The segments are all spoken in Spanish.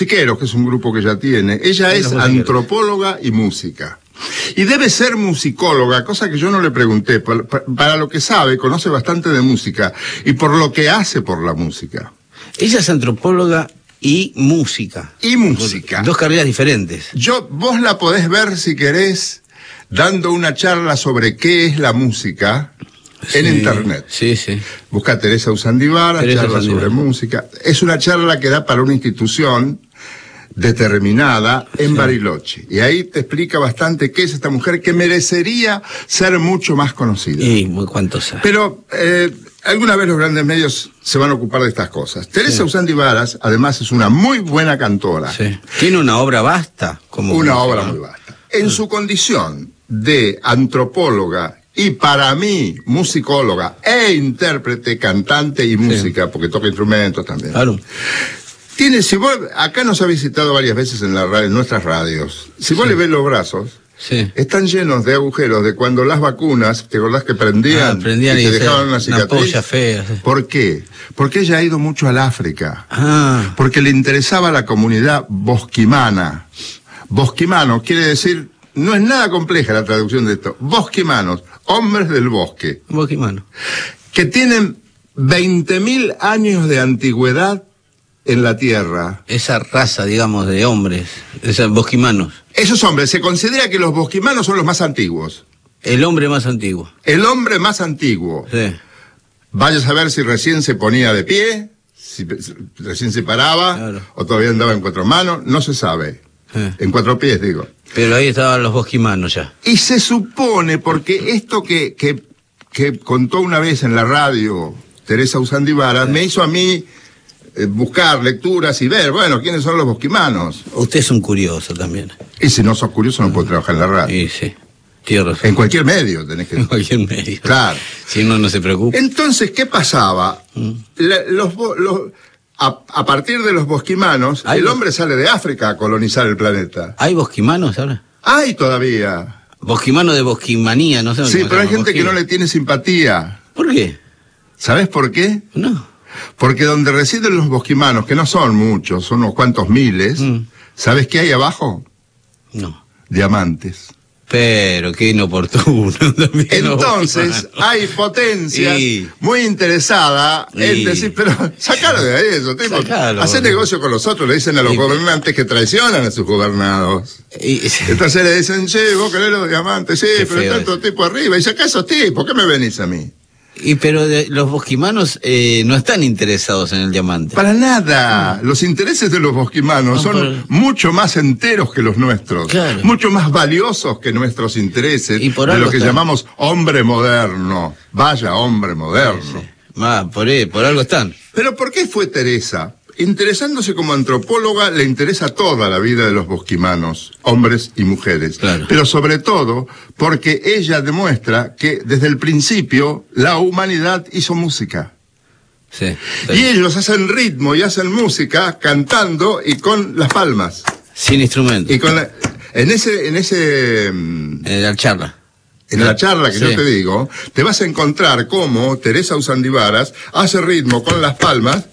Musiqueros, que es un grupo que ya tiene. Ella es antropóloga y música. Y debe ser musicóloga, cosa que yo no le pregunté. Para lo que sabe, conoce bastante de música y por lo que hace por la música. Ella es antropóloga y música. Y música. Dos carreras diferentes. Vos la podés ver, si querés, dando una charla sobre qué es la música en internet. Sí, sí. Busca Teresa Usandivara, charla sobre música. Es una charla que da para una institución determinada en Bariloche. Y ahí te explica bastante qué es esta mujer que merecería ser mucho más conocida. Y cuánto sabe. Pero alguna vez los grandes medios se van a ocupar de estas cosas. Teresa Usandivara, además, es una muy buena cantora. Sí. Tiene una obra vasta. Una obra muy vasta. En su condición de antropóloga y, para mí, musicóloga e intérprete, cantante y música, porque toca instrumentos también. Claro. Si vos, acá nos ha visitado varias veces en nuestras radios. Si vos le ves los brazos, están llenos de agujeros de cuando las vacunas, ¿te acordás que prendían y te dejaban una cicatriz? Una fea. ¿Por qué? Porque ella ha ido mucho al África. Porque le interesaba la comunidad bosquimana. Bosquimano quiere decir, no es nada compleja la traducción de esto. Bosquimanos, hombres del bosque. Bosquimano. Que tienen 20.000 años de antigüedad en la tierra. Esa raza, digamos, de hombres, esos bosquimanos. Esos hombres, se considera que los bosquimanos son los más antiguos. El hombre más antiguo. El hombre más antiguo. Sí. Vaya a saber si recién se ponía de pie, si recién se paraba, o todavía andaba en cuatro manos, no se sabe. En cuatro pies, digo. Pero ahí estaban los bosquimanos ya. Y se supone, porque esto que contó una vez en la radio Teresa Usandivara, me hizo a mí buscar lecturas y ver, bueno, ¿quiénes son los bosquimanos? Usted es un curioso también. Y si no sos curioso no podés trabajar en la radio. Sí, tiene razón. En cualquier medio tenés que... En cualquier medio. Claro. Si no se preocupa. Entonces, ¿qué pasaba? A partir de los bosquimanos, el hombre sale de África a colonizar el planeta. ¿Hay bosquimanos ahora? Hay todavía. Bosquimano de bosquimanía, no sé. Sí, pero hay gente que no le tiene simpatía. ¿Por qué? ¿Sabés por qué? No. Porque donde residen los bosquimanos, que no son muchos, son unos cuantos miles, ¿sabes qué hay abajo? No. Diamantes. Pero qué inoportuno también. Entonces, hay potencias muy interesadas en decir, pero sacalo de ahí eso, tipo, hacer negocio con los otros, le dicen a los gobernantes que traicionan a sus gobernados. Entonces le dicen, che, vos querés los diamantes, sí, pero está otro tipo arriba, y sacá esos tipos, ¿qué me venís a mí? Pero los bosquimanos no están interesados en el diamante. Para nada. Los intereses de los bosquimanos son mucho más enteros que los nuestros. Claro. Mucho más valiosos que nuestros intereses de lo que llamamos hombre moderno. Vaya hombre moderno. Por algo están. Pero ¿por qué fue Teresa? Interesándose como antropóloga, le interesa toda la vida de los bosquimanos, hombres y mujeres. Claro. Pero sobre todo porque ella demuestra que desde el principio la humanidad hizo música. Sí. Y ellos hacen ritmo y hacen música cantando y con las palmas. Sin instrumento. Y con en la charla. En la charla que yo te digo, te vas a encontrar cómo Teresa Usandivara hace ritmo con las palmas.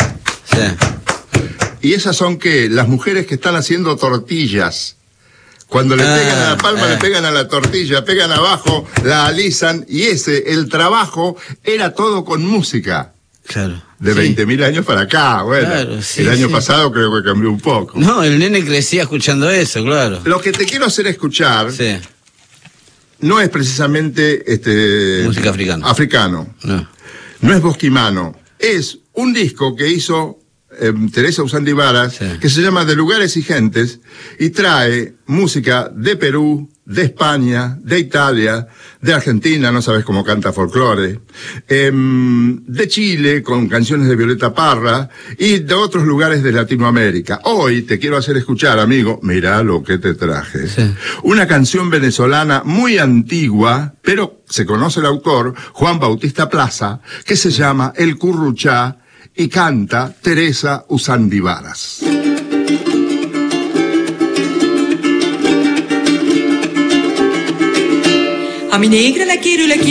¿Y esas son qué? Las mujeres que están haciendo tortillas. Cuando le pegan a la palma, le pegan a la tortilla, pegan abajo, la alisan, y el trabajo era todo con música. Claro. De 20.000 años para acá, bueno. Claro, el año pasado creo que cambió un poco. No, el nene crecía escuchando eso, claro. Lo que te quiero hacer escuchar no es precisamente música africana. Africano. No es bosquimano. Es un disco que hizo Teresa Usandivara, que se llama De Lugares y Gentes, y trae música de Perú, de España, de Italia, de Argentina, no sabes cómo canta folclore, de Chile, con canciones de Violeta Parra, y de otros lugares de Latinoamérica. Hoy te quiero hacer escuchar, amigo, mirá lo que te traje. Una canción venezolana muy antigua, pero se conoce el autor, Juan Bautista Plaza, que se llama El Curruchá, y canta Teresa Usandivara. A mi negra la quiero y la quiero.